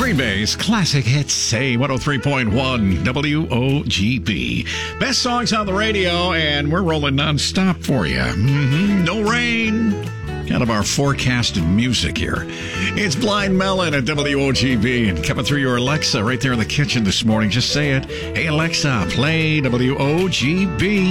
Green Bay's classic hits, say 103.1 WOGB. Best songs on the radio, and we're rolling nonstop for you. No rain. Kind of our forecasted music here. It's Blind Melon at WOGB, and coming through your Alexa right there in the kitchen this morning. Just say it. Hey, Alexa, play WOGB.